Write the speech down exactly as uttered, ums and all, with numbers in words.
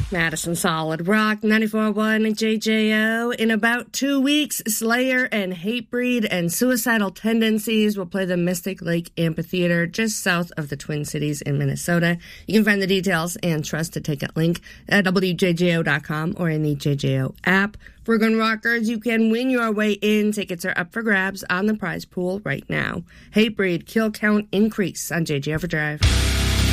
Madison Solid Rock, ninety-four point one J J O. In about two weeks, Slayer and Hatebreed and Suicidal Tendencies will play the Mystic Lake Amphitheater just south of the Twin Cities in Minnesota. You can find the details and Trusted Ticket link at W J J O dot com or in the J J O app. For Gun Rockers, you can win your way in. Tickets are up for grabs on the prize pool right now. Hatebreed, Kill Count Increase on J J Overdrive.